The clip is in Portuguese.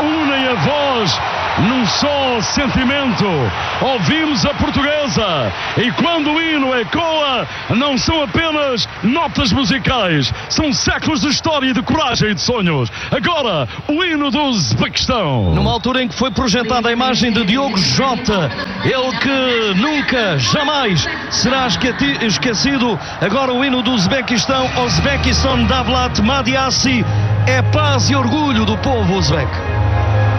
unem a voz num só sentimento. Ouvimos a portuguesa, e quando o hino ecoa, não são apenas notas musicais, são séculos de história, de coragem e de sonhos. Agora, o hino do Uzbequistão. Numa altura em que foi projetada a imagem de Diogo Jota, ele que nunca, jamais será esquecido. Agora o hino do Uzbequistão, Uzbekistan Davlat Madiasi, é paz e orgulho do povo uzbeque.